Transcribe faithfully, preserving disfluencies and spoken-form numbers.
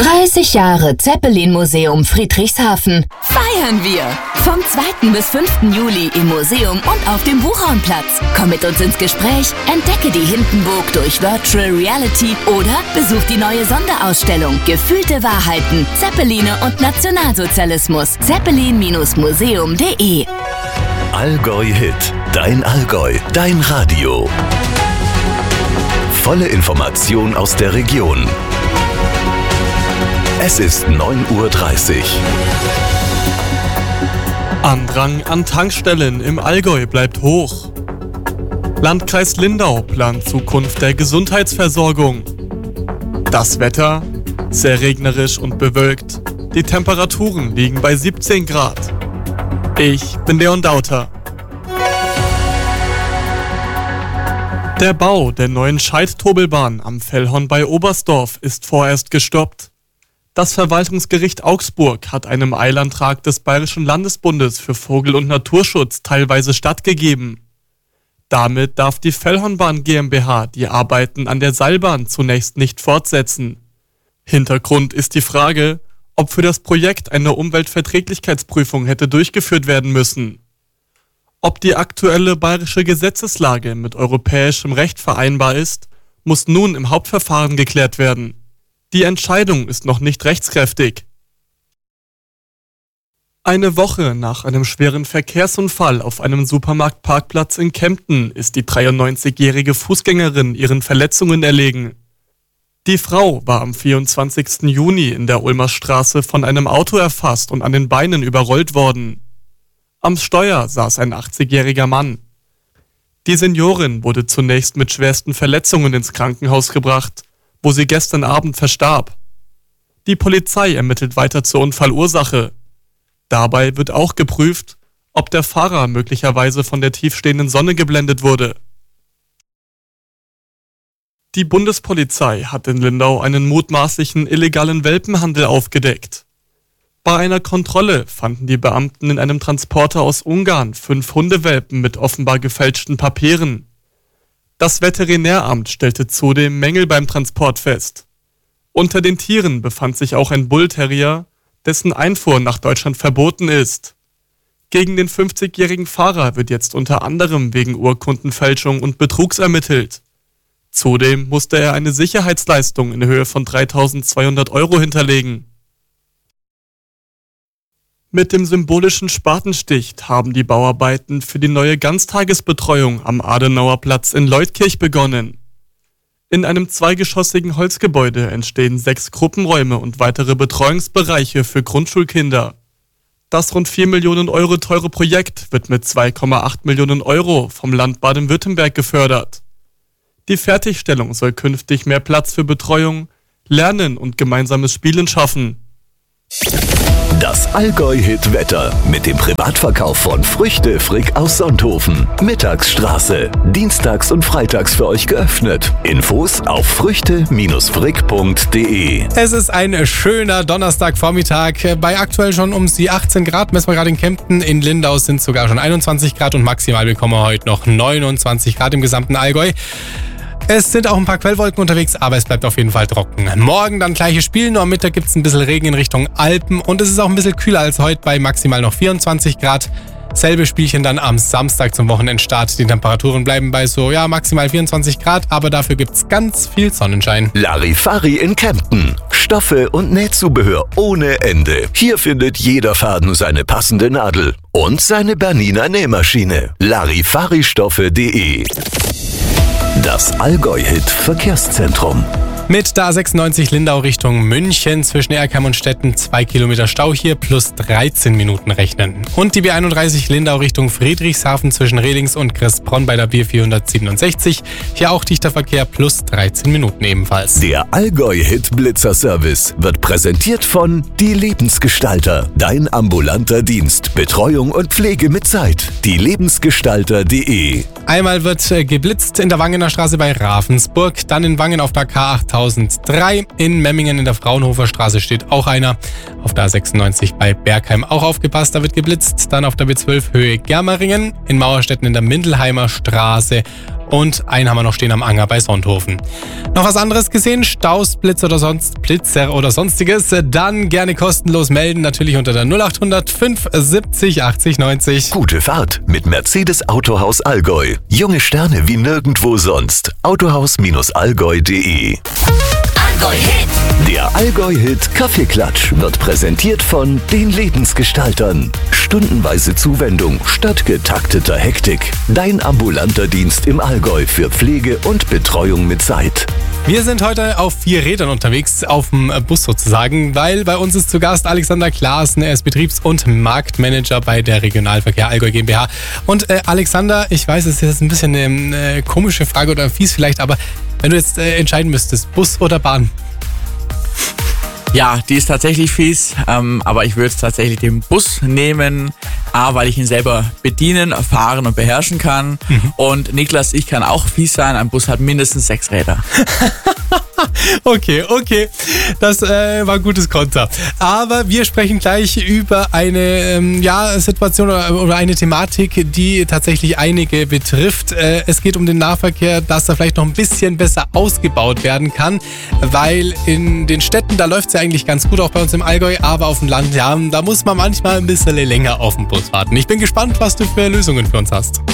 dreißig Jahre Zeppelin-Museum Friedrichshafen. Feiern wir! Vom zweiten bis fünften Juli im Museum und auf dem Buchhornplatz. Komm mit uns ins Gespräch, entdecke die Hindenburg durch Virtual Reality oder besuch die neue Sonderausstellung Gefühlte Wahrheiten, Zeppeline und Nationalsozialismus. zeppelin Museum punkt de Allgäu-Hit. Dein Allgäu. Dein Radio. Volle Information aus der Region. Es ist neun Uhr dreißig. Andrang an Tankstellen im Allgäu bleibt hoch. Landkreis Lindau plant Zukunft der Gesundheitsversorgung. Das Wetter? Sehr regnerisch und bewölkt. Die Temperaturen liegen bei siebzehn Grad. Ich bin Leon Dauter. Der Bau der neuen Scheid-Tobelbahn am Fellhorn bei Oberstdorf ist vorerst gestoppt. Das Verwaltungsgericht Augsburg hat einem Eilantrag des Bayerischen Landesbundes für Vogel- und Naturschutz teilweise stattgegeben. Damit darf die Fellhornbahn GmbH die Arbeiten an der Seilbahn zunächst nicht fortsetzen. Hintergrund ist die Frage, ob für das Projekt eine Umweltverträglichkeitsprüfung hätte durchgeführt werden müssen. Ob die aktuelle bayerische Gesetzeslage mit europäischem Recht vereinbar ist, muss nun im Hauptverfahren geklärt werden. Die Entscheidung ist noch nicht rechtskräftig. Eine Woche nach einem schweren Verkehrsunfall auf einem Supermarktparkplatz in Kempten ist die dreiundneunzigjährige Fußgängerin ihren Verletzungen erlegen. Die Frau war am vierundzwanzigsten Juni in der Ulmer Straße von einem Auto erfasst und an den Beinen überrollt worden. Am Steuer saß ein achtzigjähriger Mann. Die Seniorin wurde zunächst mit schwersten Verletzungen ins Krankenhaus gebracht, wo sie gestern Abend verstarb. Die Polizei ermittelt weiter zur Unfallursache. Dabei wird auch geprüft, ob der Fahrer möglicherweise von der tiefstehenden Sonne geblendet wurde. Die Bundespolizei hat in Lindau einen mutmaßlichen illegalen Welpenhandel aufgedeckt. Bei einer Kontrolle fanden die Beamten in einem Transporter aus Ungarn fünf Hundewelpen mit offenbar gefälschten Papieren. Das Veterinäramt stellte zudem Mängel beim Transport fest. Unter den Tieren befand sich auch ein Bullterrier, dessen Einfuhr nach Deutschland verboten ist. Gegen den fünfzigjährigen Fahrer wird jetzt unter anderem wegen Urkundenfälschung und Betrugs ermittelt. Zudem musste er eine Sicherheitsleistung in Höhe von dreitausendzweihundert Euro hinterlegen. Mit dem symbolischen Spatenstich haben die Bauarbeiten für die neue Ganztagesbetreuung am Adenauerplatz in Leutkirch begonnen. In einem zweigeschossigen Holzgebäude entstehen sechs Gruppenräume und weitere Betreuungsbereiche für Grundschulkinder. Das rund vier Millionen Euro teure Projekt wird mit zwei Komma acht Millionen Euro vom Land Baden-Württemberg gefördert. Die Fertigstellung soll künftig mehr Platz für Betreuung, Lernen und gemeinsames Spielen schaffen. Das Allgäu-Hit-Wetter mit dem Privatverkauf von Früchte Frick aus Sonthofen. Mittagsstraße. Dienstags und freitags für euch geöffnet. Infos auf früchte frick punkt de. Es ist ein schöner Donnerstagvormittag. Bei aktuell schon um die achtzehn Grad messen wir gerade in Kempten. In Lindau sind es sogar schon einundzwanzig Grad und maximal bekommen wir heute noch neunundzwanzig Grad im gesamten Allgäu. Es sind auch ein paar Quellwolken unterwegs, aber es bleibt auf jeden Fall trocken. Morgen dann gleiches Spiel, nur am Mittag gibt es ein bisschen Regen in Richtung Alpen und es ist auch ein bisschen kühler als heute bei maximal noch vierundzwanzig Grad. Selbe Spielchen dann am Samstag zum Wochenendstart. Die Temperaturen bleiben bei so ja maximal vierundzwanzig Grad, aber dafür gibt es ganz viel Sonnenschein. Larifari in Kempten. Stoffe und Nähzubehör ohne Ende. Hier findet jeder Faden seine passende Nadel und seine Bernina Nähmaschine. Larifari-Stoffe punkt de. Das Allgäu-Hit Verkehrszentrum. Mit der A sechsundneunzig Lindau Richtung München zwischen Erkheim und Stetten zwei Kilometer Stau hier plus dreizehn Minuten rechnen. Und die B einunddreißig Lindau Richtung Friedrichshafen zwischen Redings und Christbronn bei der B vierhundertsiebenundsechzig. Hier auch dichter Verkehr plus dreizehn Minuten ebenfalls. Der Allgäu-Hit Blitzer Service wird präsentiert von Die Lebensgestalter. Dein ambulanter Dienst. Betreuung und Pflege mit Zeit. Die Lebensgestalter punkt de. Einmal wird geblitzt in der Wangener Straße bei Ravensburg, dann in Wangen auf der K achttausenddrei, in Memmingen in der Fraunhofer Straße steht auch einer, auf der A sechsundneunzig bei Bergheim auch aufgepasst, da wird geblitzt, dann auf der B zwölf Höhe Germeringen, in Mauerstetten in der Mindelheimer Straße und einen haben wir noch stehen am Anger bei Sonthofen. Noch was anderes gesehen? Staus, Blitz oder sonst Blitzer oder sonstiges? Dann gerne kostenlos melden, natürlich unter der null achthundert fünfundsiebzig achtzig neunzig. Gute Fahrt mit Mercedes Autohaus Allgäu. Junge Sterne wie nirgendwo sonst. autohaus Allgäu punkt de. Allgäu Hit. Der Allgäu-Hit Kaffeeklatsch wird präsentiert von den Lebensgestaltern. Stundenweise Zuwendung statt getakteter Hektik. Dein ambulanter Dienst im Allgäu für Pflege und Betreuung mit Zeit. Wir sind heute auf vier Rädern unterwegs, auf dem Bus sozusagen, weil bei uns ist zu Gast Alexander Klaassen. Er ist Betriebs- und Marktmanager bei der Regionalverkehr Allgäu GmbH. Und äh, Alexander, ich weiß, es ist jetzt ein bisschen eine äh, komische Frage oder fies vielleicht, aber wenn du jetzt äh, entscheiden müsstest, Bus oder Bahn? Ja, die ist tatsächlich fies, ähm, aber ich würde tatsächlich den Bus nehmen, A, weil ich ihn selber bedienen, fahren und beherrschen kann. Mhm. Und Niklas, ich kann auch fies sein, ein Bus hat mindestens sechs Räder. Okay, okay, das äh, war ein gutes Konter. Aber wir sprechen gleich über eine ähm, ja, Situation oder, oder eine Thematik, die tatsächlich einige betrifft. Äh, es geht um den Nahverkehr, dass er vielleicht noch ein bisschen besser ausgebaut werden kann, weil in den Städten, da läuft es ja eigentlich ganz gut, auch bei uns im Allgäu, aber auf dem Land, ja, da muss man manchmal ein bisschen länger auf den Bus warten. Ich bin gespannt, was du für Lösungen für uns hast.